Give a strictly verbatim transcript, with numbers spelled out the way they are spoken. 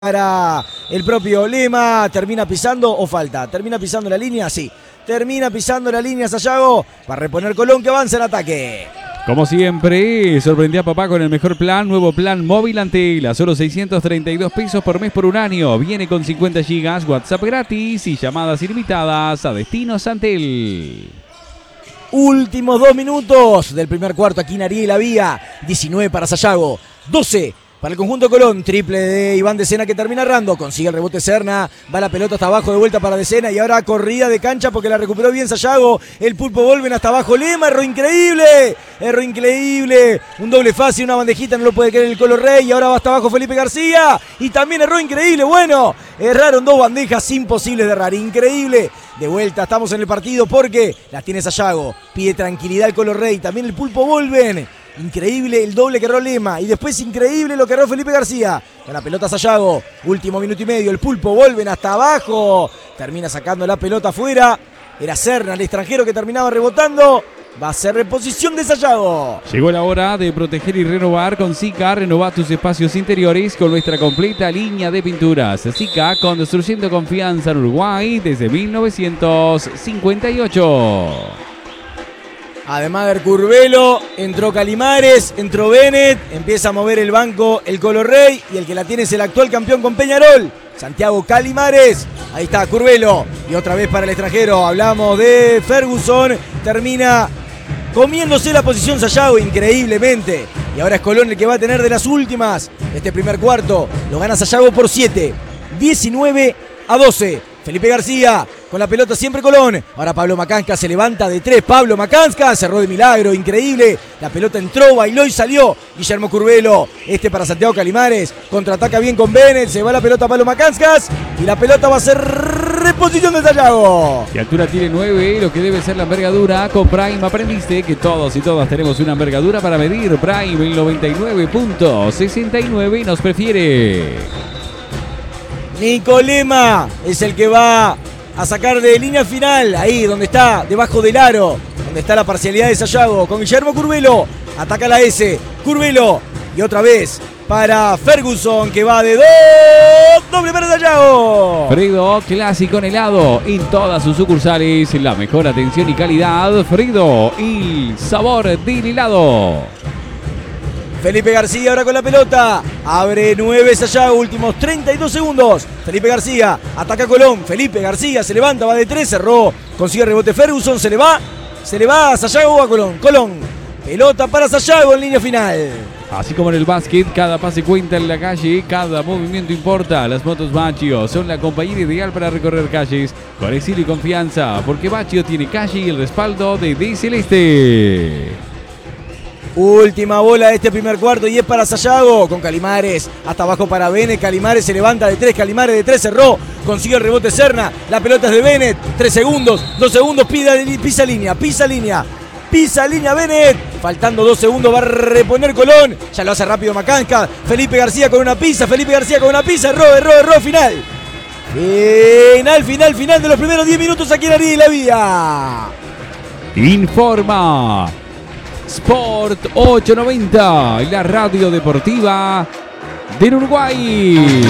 Para el propio Lema, termina pisando o falta, termina pisando la línea, sí, termina pisando la línea Sayago para reponer Colón que avanza en ataque. Como siempre, sorprendió a papá con el mejor plan, nuevo plan móvil Antel, a solo seiscientos treinta y dos pesos por mes por un año. Viene con cincuenta gigas, WhatsApp gratis y llamadas ilimitadas a destinos Antel. Últimos dos minutos del primer cuarto aquí en Ariel La Vía, diecinueve para Sayago, doce para el conjunto Colón, triple de Iván Decena que termina errando, consigue el rebote Serna, va la pelota hasta abajo de vuelta para Decena y ahora corrida de cancha porque la recuperó bien Sayago, el pulpo vuelven hasta abajo Lema, erró increíble, erró increíble, un doble fácil, una bandejita, no lo puede creer el Colo Rey y ahora va hasta abajo Felipe García y también erró increíble, bueno, erraron dos bandejas imposibles de errar, increíble, de vuelta estamos en el partido porque las tiene Sayago, pide tranquilidad el Colo Rey, también el pulpo vuelven. Increíble el doble que erró Lema y después increíble lo que erró Felipe García. Con la pelota Sayago, último minuto y medio, el pulpo vuelven hasta abajo. Termina sacando la pelota afuera. Era Serna, el extranjero que terminaba rebotando. Va a ser reposición de Sayago. Llegó la hora de proteger y renovar con Sika. Renova tus espacios interiores con nuestra completa línea de pinturas. Sika, construyendo confianza en Uruguay desde mil novecientos cincuenta y ocho. Además de Curvelo, entró Calimares, entró Bennett, empieza a mover el banco el Colo Rey y el que la tiene es el actual campeón con Peñarol, Santiago Calimares. Ahí está Curvelo y otra vez para el extranjero, hablamos de Ferguson, termina comiéndose la posición Sayago increíblemente y ahora es Colón el que va a tener de las últimas. Este primer cuarto lo gana Sayago por siete, diecinueve a doce. Felipe García con la pelota siempre Colón. Ahora Pablo Macansca se levanta de tres. Pablo Macansca cerró de milagro, increíble. La pelota entró, bailó y salió. Guillermo Curvelo, este para Santiago Calimares. Contraataca bien con Bennett. Se va la pelota a Pablo Macanscas. Y la pelota va a ser reposición de Sayago. De altura tiene nueve, lo que debe ser la envergadura. Con Prime aprendiste que todos y todas tenemos una envergadura para medir. Prime el noventa y nueve punto sesenta y nueve y nos prefiere. Nico Lema es el que va a sacar de línea final, ahí donde está, debajo del aro, donde está la parcialidad de Sayago, con Guillermo Curvelo, ataca la S, Curvelo, y otra vez para Ferguson, que va de dos, doble para Sayago. Frido, clásico en helado, en todas sus sucursales, la mejor atención y calidad, Frido, y sabor del helado. Felipe García ahora con la pelota, abre nueve Sayago, últimos treinta y dos segundos. Felipe García, ataca Colón, Felipe García se levanta, va de tres, cerró, consigue rebote Ferguson, se le va, se le va a Sayago a Colón, Colón, pelota para Sayago en línea final. Así como en el básquet, cada pase cuenta en la calle, cada movimiento importa. Las motos Baccio son la compañía ideal para recorrer calles con estilo y confianza, porque Baccio tiene calle y el respaldo de D Celeste. Última bola de este primer cuarto y es para Sayago con Calimares, hasta abajo para Bennett, Calimares se levanta de tres, Calimares de tres cerró, consigue el rebote Serna, la pelota es de Bennett, tres segundos, dos segundos, pisa, pisa línea, pisa línea, pisa línea Bennett, faltando dos segundos va a reponer Colón, ya lo hace rápido Macansca, Felipe García con una pisa, Felipe García con una pisa, erró, erró, erró, final. Final, final, final de los primeros diez minutos aquí en Ariel La Vía. Informa Sport ochocientos noventa, la radio deportiva del Uruguay.